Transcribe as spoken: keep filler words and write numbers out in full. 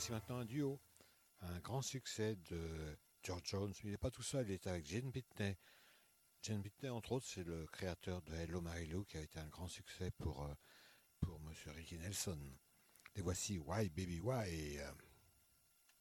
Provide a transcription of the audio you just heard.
Voici maintenant un duo, un grand succès de George Jones. Il n'est pas tout seul, il est avec Gene Pitney. Gene Pitney, entre autres, c'est le créateur de Hello Mary Lou, qui a été un grand succès pour, euh, pour Monsieur Ricky Nelson. Les voici, Why Baby Why.